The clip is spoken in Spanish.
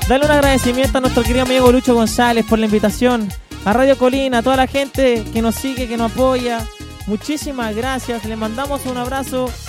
Dale un agradecimiento a nuestro querido amigo Lucho González por la invitación, a Radio Colina, a toda la gente que nos sigue, que nos apoya. Muchísimas gracias, le mandamos un abrazo